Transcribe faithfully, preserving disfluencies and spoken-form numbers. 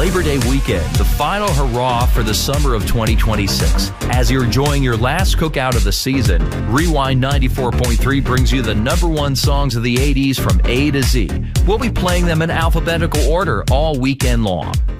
Labor Day weekend, the final hurrah for the summer of twenty twenty-six. As you're enjoying your last cookout of the season, Rewind ninety-four point three brings you the number one songs of the eighties from A to Z. We'll be playing them in alphabetical order all weekend long.